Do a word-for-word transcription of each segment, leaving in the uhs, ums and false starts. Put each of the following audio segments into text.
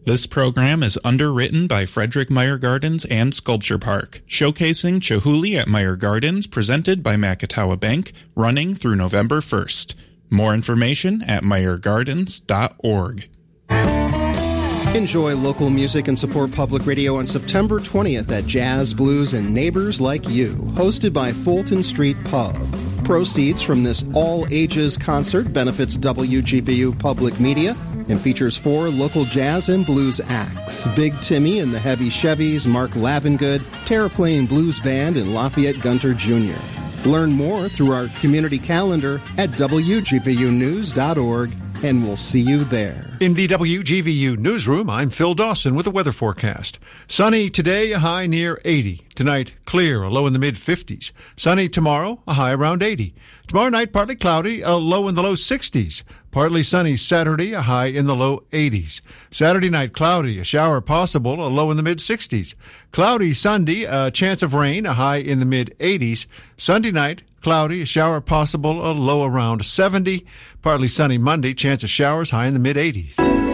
This program is underwritten by Frederick Meyer Gardens and Sculpture Park, showcasing Chihuly at Meyer Gardens, presented by Macatawa Bank, running through November first. More information at meyer gardens dot org. Enjoy local music and support public radio on September twentieth at Jazz, Blues, and Neighbors Like You, hosted by Fulton Street Pub. Proceeds from this all-ages concert benefits W G V U Public Media and features four local jazz and blues acts: Big Timmy and the Heavy Chevys, Mark Lavengood, Terraplane Blues Band, and Lafayette Gunter Junior Learn more through our community calendar at w g v u news dot org, and we'll see you there. In the W G V U newsroom, I'm Phil Dawson with the weather forecast. Sunny today, a high near eighty. Tonight, clear, a low in the mid-fifties. Sunny tomorrow, a high around eighty. Tomorrow night, partly cloudy, a low in the low sixties. Partly sunny Saturday, a high in the low eighties. Saturday night, cloudy, a shower possible, a low in the mid-sixties. Cloudy Sunday, a chance of rain, a high in the mid-eighties. Sunday night, cloudy, a shower possible, a low around seventy. Partly sunny Monday, chance of showers, high in the mid-eighties.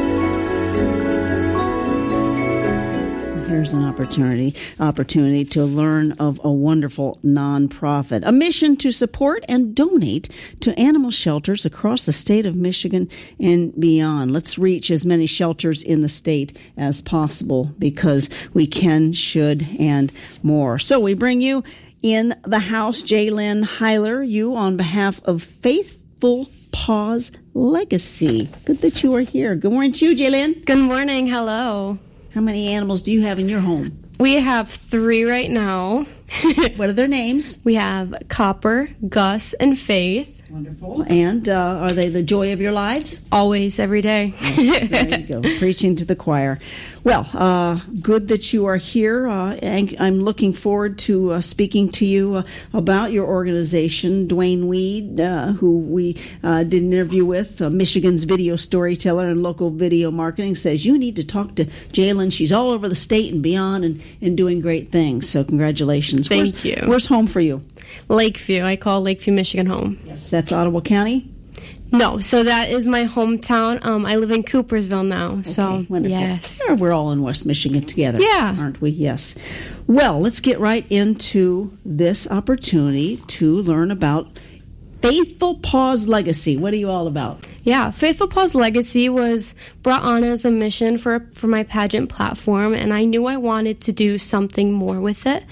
Here's an opportunity opportunity to learn of a wonderful nonprofit, a mission to support and donate to animal shelters across the state of Michigan and beyond. Let's reach as many shelters in the state as possible, because we can, should, and more. So we bring you in the house, Jaylyn Heiler, you on behalf of Faithful Paws Legacy. Good that you are here. Good morning to you, Jaylyn. Good morning. Hello. How many animals do you have in your home? We have three right now. What are their names? We have Copper, Gus, and Faith. Wonderful. And uh, are they the joy of your lives? Always, every day. Yes, there you go. Preaching to the choir. Well, uh, good that you are here. Uh, and I'm looking forward to uh, speaking to you uh, about your organization. Dwayne Weed, uh, who we uh, did an interview with, uh, Michigan's video storyteller and local video marketing, says you need to talk to Jaylyn. She's all over the state and beyond and, and doing great things. So congratulations. Thank where's, you. Where's home for you? Lakeview. I call Lakeview, Michigan home. Yes, that's Ottawa County? No, so that is my hometown. Um, I live in Coopersville now. Okay, so wonderful. Yes. Oh, we're all in West Michigan together, yeah. aren't we? Yes. Well, let's get right into this opportunity to learn about Faithful Paws Legacy. What are you all about? Yeah, Faithful Paws Legacy was brought on as a mission for for my pageant platform, and I knew I wanted to do something more with it.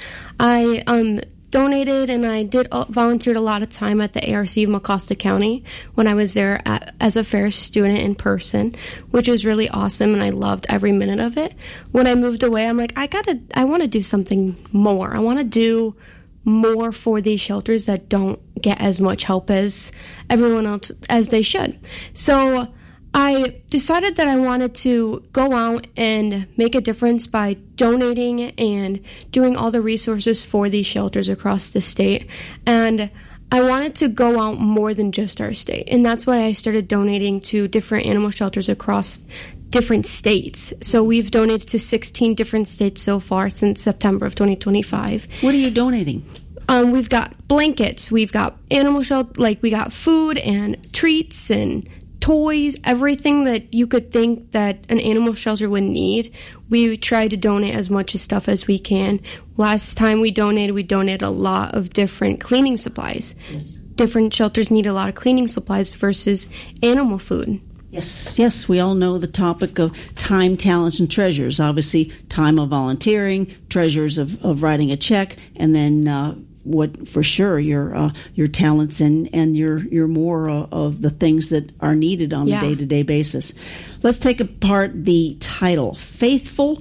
I um. donated and I did uh, volunteered a lot of time at the A R C of Mecosta County when I was there at, as a fair student in person, which was really awesome, and I loved every minute of it. When I moved away, I'm like, I gotta, I want to do something more. I want to do more for these shelters that don't get as much help as everyone else as they should. So I decided that I wanted to go out and make a difference by donating and doing all the resources for these shelters across the state. And I wanted to go out more than just our state. And that's why I started donating to different animal shelters across different states. So we've donated to sixteen different states so far since September of twenty twenty-five. What are you donating? Um, we've got blankets, we've got animal shelter, like we got food and treats and toys, everything that you could think that an animal shelter would need. We try to donate as much as stuff as we can. Last time we donated, we donated a lot of different cleaning supplies. Yes. Different shelters need a lot of cleaning supplies versus animal food. Yes, yes, we all know the topic of time, talents, and treasures. Obviously, time of volunteering, treasures of, of writing a check, and then uh, what for sure your uh, your talents and and your your more uh, of the things that are needed on yeah. a day-to-day basis. Let's take apart the title, Faithful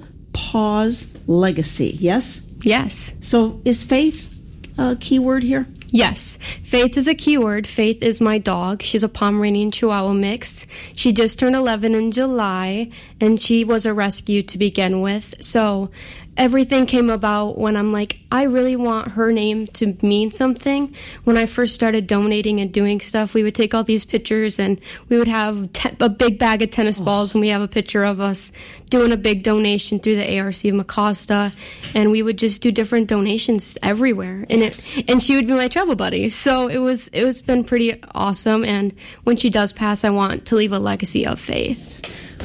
Paws Legacy. Yes? Yes. So is faith a key word here? Yes. Faith is a keyword. Faith is my dog. She's a Pomeranian Chihuahua mix. She just turned eleven in July, and she was a rescue to begin with. So everything came about when I'm like, I really want her name to mean something. When I first started donating and doing stuff, we would take all these pictures, and we would have te- a big bag of tennis balls, and we have a picture of us doing a big donation through the A R C of Mecosta, and we would just do different donations everywhere. And yes. it, and she would be my travel buddy. So it was it was been pretty awesome. And when she does pass, I want to leave a legacy of faith.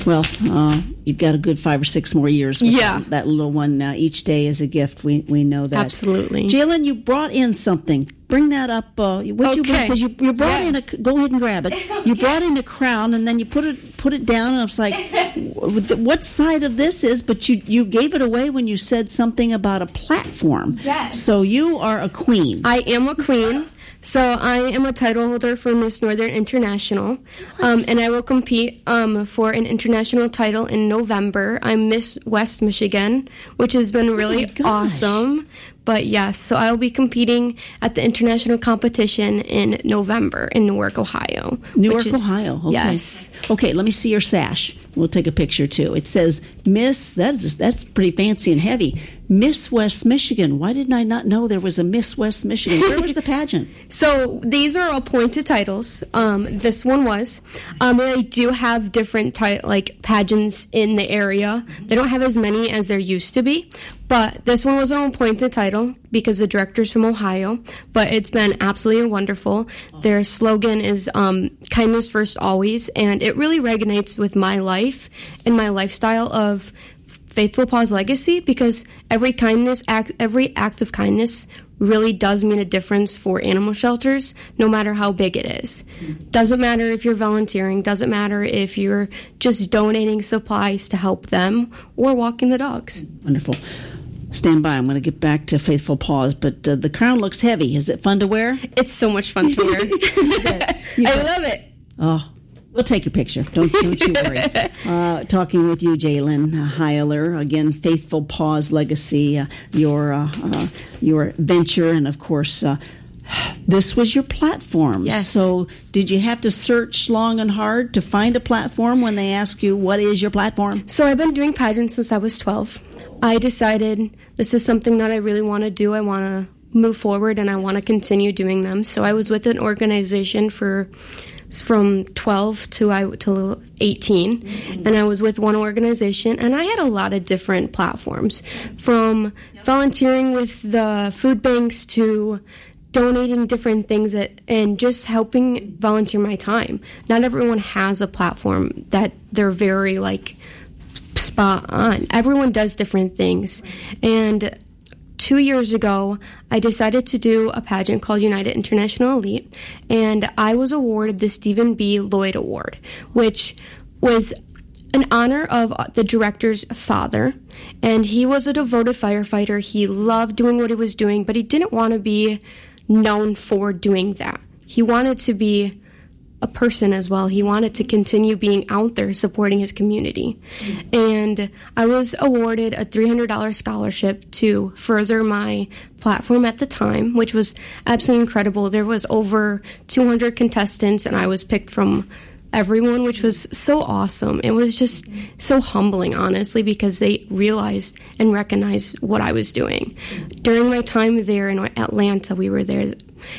Well, uh, you've got a good five or six more years with yeah. that, that little one. Uh, each day is a gift. We we know that. Absolutely. Jalen, you brought in something. Bring that up. Uh, what okay. you, 'cause you, you brought yes. in a. Go ahead and grab it. You brought in a crown, and then you put it put it down, and I was like, what side of this is? But you, you gave it away when you said something about a platform. Yes. So you are a queen. I am a queen. So I am a title holder for Miss Northern International, um, and I will compete um, for an international title in November. I'm Miss West Michigan, which has been really oh awesome. But yes, so I'll be competing at the international competition in November in Newark, Ohio. Newark, is, Ohio. Okay. Yes. Okay, let me see your sash. We'll take a picture too. It says Miss. That's that's pretty fancy and heavy. Miss West Michigan. Why didn't I not know there was a Miss West Michigan? Where was the pageant? So these are appointed titles. Um, this one was. Um, they do have different ti- like pageants in the area. They don't have as many as there used to be, but this one was an appointed title because the director's from Ohio. But it's been absolutely wonderful. Their slogan is um, "Kindness First Always," and it really resonates with my life and my lifestyle of Faithful Paws Legacy, because every kindness act, every act of kindness really does mean a difference for animal shelters, no matter how big it is. Doesn't matter if you're volunteering, doesn't matter if you're just donating supplies to help them or walking the dogs. Wonderful. Stand by. I'm going to get back to Faithful Paws, but uh, the crown looks heavy. Is it fun to wear? It's so much fun to wear. I love it. Oh, we'll take your picture. Don't, don't you worry. Uh, talking with you, Jalen Heiler. Again, Faithful Paws Legacy, uh, your uh, uh, your venture, and of course, uh, this was your platform. Yes. So, did you have to search long and hard to find a platform when they ask you what is your platform? So I've been doing pageants since I was twelve. I decided this is something that I really want to do. I want to move forward, and I want to continue doing them. So I was with an organization for from twelve to I to eighteen, mm-hmm. and I was with one organization, and I had a lot of different platforms, from volunteering with the food banks to donating different things that, and just helping volunteer my time. Not everyone has a platform that they're very like spot on. Everyone does different things, and two years ago, I decided to do a pageant called United International Elite, and I was awarded the Stephen B. Lloyd Award, which was an honor of the director's father, and he was a devoted firefighter. He loved doing what he was doing, but he didn't want to be known for doing that. He wanted to be a person as well. He wanted to continue being out there supporting his community. And I was awarded a three hundred dollars scholarship to further my platform at the time, which was absolutely incredible. There was over two hundred contestants, and I was picked from everyone, which was so awesome. It was just so humbling, honestly, because they realized and recognized what I was doing. During my time there in Atlanta, we were there.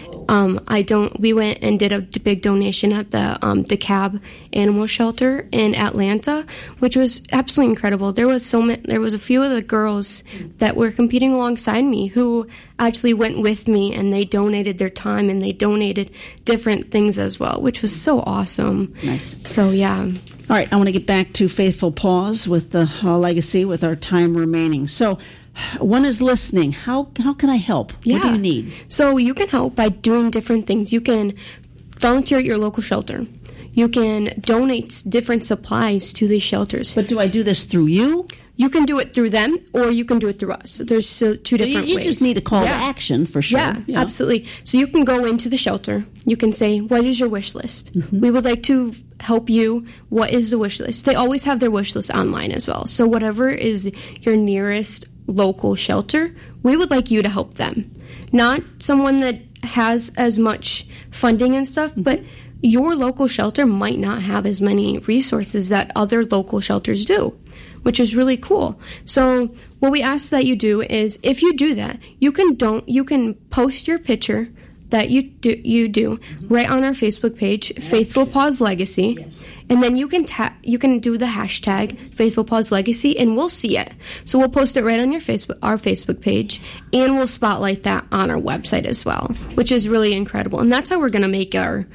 Um, I don't. We went and did a big donation at the um, DeKalb Animal Shelter in Atlanta, which was absolutely incredible. There was so many, There was a few of the girls that were competing alongside me who actually went with me, and they donated their time and they donated different things as well, which was so awesome. Nice. So yeah. All right, I want to get back to Faithful Paws with the uh, legacy with our time remaining. So, one is listening. How how can I help? Yeah. What do you need? So you can help by doing different things. You can volunteer at your local shelter. You can donate different supplies to these shelters. But do I do this through you? You can do it through them, or you can do it through us. There's uh, two different so you, you ways. You just need a call yeah. to action for sure. Yeah, yeah, absolutely. So you can go into the shelter. You can say, what is your wish list? Mm-hmm. We would like to help you. What is the wish list? They always have their wish list online as well. So whatever is your nearest local shelter, we would like you to help them. Not someone that has as much funding and stuff, mm-hmm. but your local shelter might not have as many resources that other local shelters do, which is really cool. So what we ask that you do is, if you do that, you can don't you can post your picture that you do you do right on our Facebook page, yes. Faithful Paws Legacy, yes. And then you can ta- you can do the hashtag Faithful Paws Legacy, and we'll see it. So we'll post it right on your Facebook our Facebook page, and we'll spotlight that on our website as well, which is really incredible. And that's how we're going to make our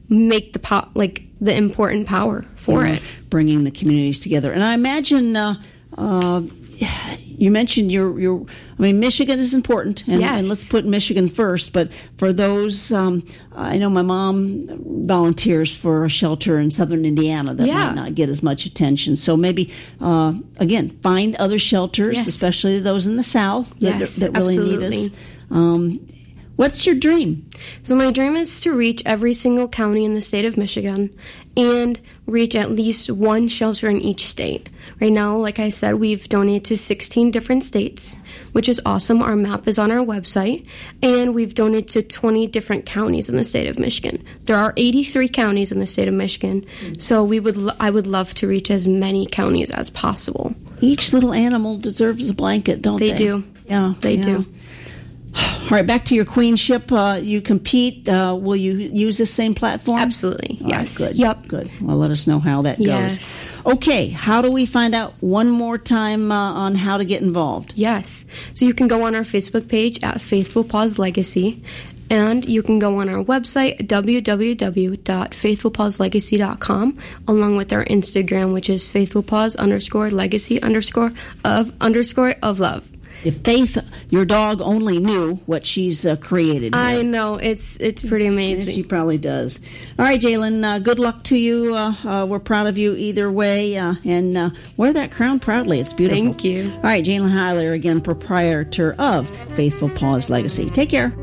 make the po- like the important power for you know, it. Bringing the communities together. And I imagine uh, uh, you mentioned your your. I mean, Michigan is important, and, yes. and let's put Michigan first. But for those, um, I know my mom volunteers for a shelter in southern Indiana that yeah. might not get as much attention. So maybe uh, again, find other shelters, yes. especially those in the South that, yes, that really absolutely. need us. Um, What's your dream? So my dream is to reach every single county in the state of Michigan and reach at least one shelter in each state. Right now, like I said, we've donated to sixteen different states, which is awesome. Our map is on our website, and we've donated to twenty different counties in the state of Michigan. There are eighty-three counties in the state of Michigan, so we would lo- I would love to reach as many counties as possible. Each little animal deserves a blanket, don't they? They do. Yeah, They yeah. do. All right, back to your queenship. Uh, you compete. Uh, will you use the same platform? Absolutely. All yes. Right, good. Yep. Good. Well, let us know how that goes. Yes. Okay. How do we find out one more time uh, on how to get involved? Yes. So you can go on our Facebook page at Faithful Paws Legacy, and you can go on our website, w w w dot faithful paws legacy dot com, along with our Instagram, which is faithfulpaws underscore legacy underscore of underscore of love. If Faith, your dog, only knew what she's uh, created here. I know. It's it's pretty amazing. She probably does. All right, Jalen, uh, good luck to you. Uh, uh, we're proud of you either way. Uh, and uh, wear that crown proudly. It's beautiful. Thank you. All right, Jalen Heiler, again, proprietor of Faithful Paws Legacy. Take care.